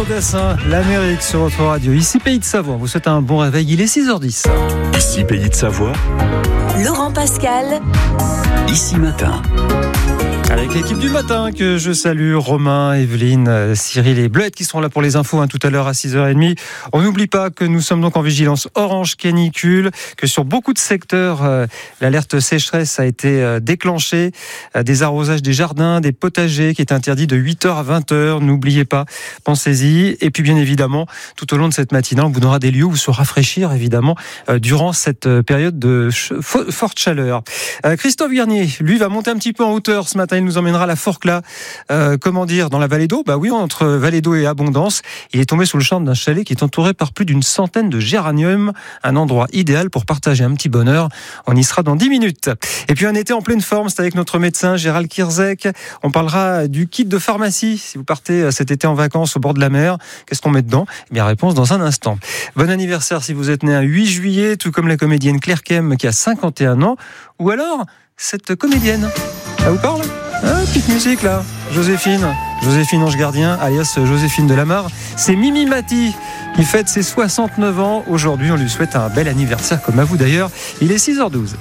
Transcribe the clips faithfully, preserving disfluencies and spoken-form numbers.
Mocassin, l'Amérique sur votre radio. Ici Pays de Savoie, vous souhaitez un bon réveil, il est six heures dix. Ici Pays de Savoie. Laurent Pascal. Ici Matin. Avec l'équipe du matin que je salue, Romain, Evelyne, Cyril et Bleuette qui seront là pour les infos hein, tout à l'heure à six heures trente. On n'oublie pas que nous sommes donc en vigilance orange canicule, que sur beaucoup de secteurs, euh, l'alerte sécheresse a été euh, déclenchée, euh, des arrosages des jardins, des potagers qui est interdit de huit heures à vingt heures. N'oubliez pas, pensez-y. Et puis bien évidemment, tout au long de cette matinale, on vous donnera des lieux où se rafraîchir évidemment euh, durant cette période de ch- forte chaleur. Euh, Christophe Garnier, lui, va monter un petit peu en hauteur ce matin. Il nous emmènera à la Forclaz, euh, comment dire, dans la vallée d'eau. Bah oui, entre vallée d'eau et Abondance, il est tombé sous le charme d'un chalet qui est entouré par plus d'une centaine de géraniums. Un endroit idéal pour partager un petit bonheur. On y sera dans dix minutes. Et puis un été en pleine forme, c'est avec notre médecin Gérald Kierzek. On parlera du kit de pharmacie. Si vous partez cet été en vacances au bord de la mer, qu'est-ce qu'on met dedans ? Eh bien, réponse dans un instant. Bon anniversaire si vous êtes né un huit juillet, tout comme la comédienne Claire Kem qui a cinquante et un ans. Ou alors, cette comédienne. Ça vous parle ? Ah, petite musique là, Joséphine, Joséphine Ange Gardien, alias Joséphine de Lamarre. C'est Mimi Mati qui fête ses soixante-neuf ans. Aujourd'hui, on lui souhaite un bel anniversaire, comme à vous d'ailleurs. Il est six heures douze.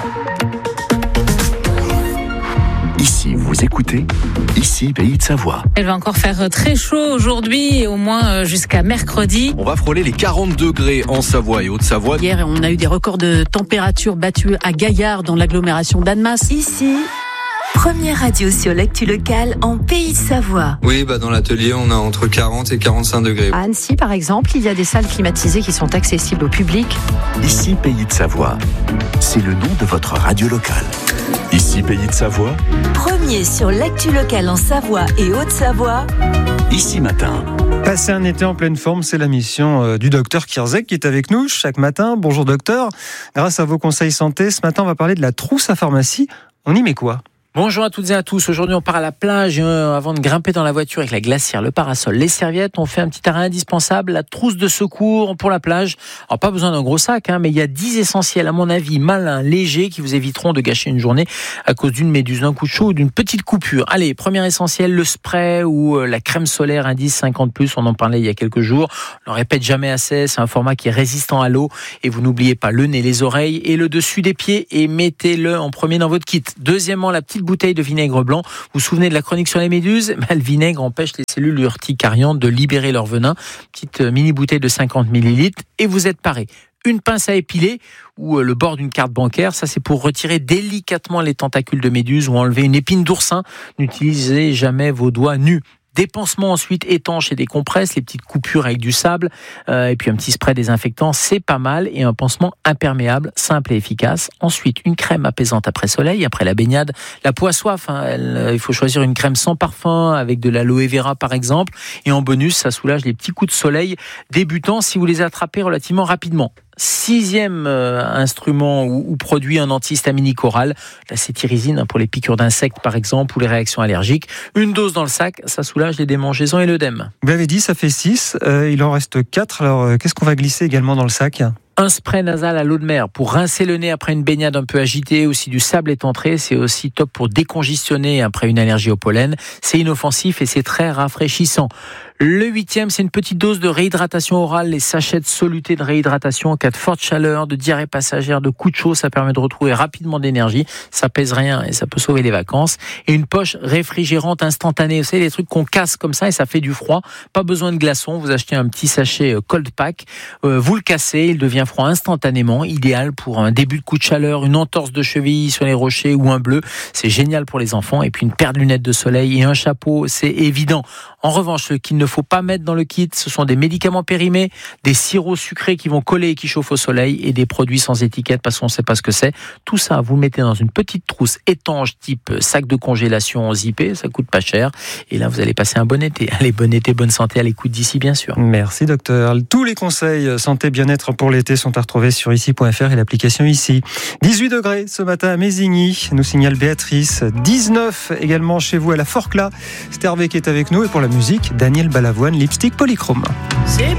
Ici, vous écoutez, ici Pays de Savoie. Elle va encore faire très chaud aujourd'hui et au moins jusqu'à mercredi. On va frôler les quarante degrés en Savoie et Haute-Savoie. Hier, on a eu des records de température battus à Gaillard dans l'agglomération d'Annemasse. Ici, première radio sur l'actu locale en Pays de Savoie. Oui, bah dans l'atelier, on a entre quarante et quarante-cinq degrés. À Annecy, par exemple, il y a des salles climatisées qui sont accessibles au public. Ici Pays de Savoie. C'est le nom de votre radio locale. Ici Pays de Savoie. Premier sur l'actu locale en Savoie et Haute-Savoie. Ici Matin. Passer un été en pleine forme, c'est la mission du docteur Kierzek qui est avec nous chaque matin. Bonjour docteur. Grâce à vos conseils santé, ce matin, on va parler de la trousse à pharmacie. On y met quoi ? Bonjour à toutes et à tous. Aujourd'hui, on part à la plage. Euh, avant de grimper dans la voiture avec la glacière, le parasol, les serviettes, on fait un petit arrêt indispensable, la trousse de secours pour la plage. Alors, pas besoin d'un gros sac, hein, mais il y a dix essentiels, à mon avis, malins, légers, qui vous éviteront de gâcher une journée à cause d'une méduse, d'un coup de chaud ou d'une petite coupure. Allez, premier essentiel, le spray ou euh, la crème solaire indice cinquante plus. On en parlait il y a quelques jours. On ne répète jamais assez. C'est un format qui est résistant à l'eau. Et vous n'oubliez pas le nez, les oreilles et le dessus des pieds et mettez-le en premier dans votre kit. Deuxièmement, la petite bouteille de vinaigre blanc. Vous vous souvenez de la chronique sur les méduses ? Le vinaigre empêche les cellules urticariantes de libérer leur venin. Petite mini bouteille de cinquante millilitres et vous êtes paré. Une pince à épiler ou le bord d'une carte bancaire, ça c'est pour retirer délicatement les tentacules de méduse ou enlever une épine d'oursin. N'utilisez jamais vos doigts nus. Des pansements ensuite étanches et des compresses, les petites coupures avec du sable, euh, et puis un petit spray désinfectant, c'est pas mal. Et un pansement imperméable, simple et efficace. Ensuite, une crème apaisante après soleil, après la baignade. La peau à soif, hein, elle, euh, il faut choisir une crème sans parfum, avec de l'aloe vera par exemple. Et en bonus, ça soulage les petits coups de soleil débutants si vous les attrapez relativement rapidement. Sixième euh, instrument ou, ou produit, un antihistaminique oral, la cétirizine hein, pour les piqûres d'insectes par exemple ou les réactions allergiques. Une dose dans le sac, ça soulage les démangeaisons et l'œdème. Vous l'avez dit, ça fait six, euh, il en reste quatre. Alors euh, qu'est-ce qu'on va glisser également dans le sac ? Un spray nasal à l'eau de mer pour rincer le nez après une baignade un peu agitée, aussi du sable est entré, c'est aussi top pour décongestionner après une allergie au pollen. C'est inoffensif et c'est très rafraîchissant. Le huitième, c'est une petite dose de réhydratation orale, les sachets de soluté de réhydratation en cas de forte chaleur, de diarrhée passagère, de coup de chaud, ça permet de retrouver rapidement d'énergie, ça pèse rien et ça peut sauver les vacances. Et une poche réfrigérante instantanée, vous savez, les trucs qu'on casse comme ça et ça fait du froid, pas besoin de glaçons, vous achetez un petit sachet cold pack, euh, vous le cassez, il devient froid instantanément, idéal pour un début de coup de chaleur, une entorse de cheville sur les rochers ou un bleu, c'est génial pour les enfants. Et puis une paire de lunettes de soleil et un chapeau, c'est évident. En revanche, ce qu'il ne faut pas mettre dans le kit, ce sont des médicaments périmés, des sirops sucrés qui vont coller et qui chauffent au soleil et des produits sans étiquette parce qu'on ne sait pas ce que c'est. Tout ça, vous le mettez dans une petite trousse étanche type sac de congélation zippé, ça coûte pas cher. Et là, vous allez passer un bon été. Allez, bon été, bonne santé à l'écoute d'ici, bien sûr. Merci docteur. Tous les conseils santé bien-être pour l'été sont à retrouver sur ici point f r et l'application Ici. dix-huit degrés ce matin à Mésigny, nous signale Béatrice. dix-neuf également chez vous à la Forclaz. C'est Hervé qui est avec nous et pour la musique, Daniel Balavoine, Lipstick Polychrome.